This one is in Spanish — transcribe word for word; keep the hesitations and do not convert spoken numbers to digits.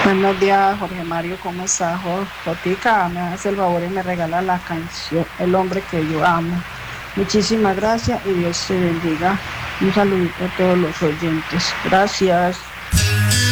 Buenos días, Jorge Mario, ¿cómo estás? Jo- Jotica, me hace el favor y me regala la canción El hombre que yo amo. Muchísimas gracias y Dios te bendiga. Un saludito a todos los oyentes. Gracias.